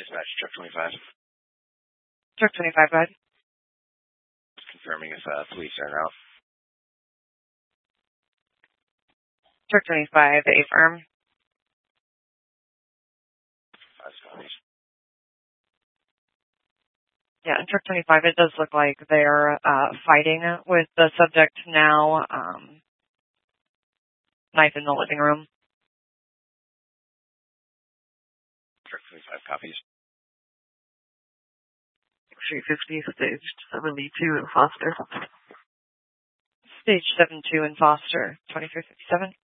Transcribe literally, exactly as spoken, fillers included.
Dispatch, truck twenty-five. Truck twenty-five, go ahead. Confirming if uh, police are out. Truck twenty-five, affirm. Five copies. Yeah, and truck twenty-five, it does look like they're uh, fighting with the subject now. Um, knife in the living room. Truck twenty-five copies. three fifty, stage seventy-two in Foster. Stage seventy-two in Foster, twenty-three fifty-seven.